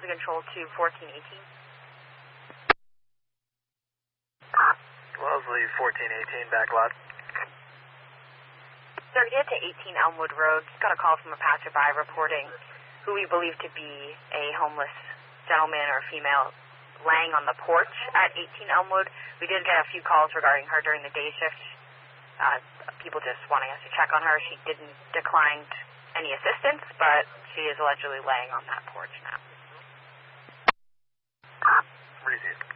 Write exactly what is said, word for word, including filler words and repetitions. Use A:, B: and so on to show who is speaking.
A: Delta Control to fourteen eighteen.
B: Wellesley, fourteen eighteen, backlot.
A: Sir, get to eighteen Elmwood Road. Just got a call from a passerby reporting who we believe to be a homeless gentleman or female laying on the porch at eighteen Elmwood. We did get a few calls regarding her during the day shift. Uh, people just wanting us to check on her. She didn't decline any assistance, but she is allegedly laying on that porch now.
B: Received.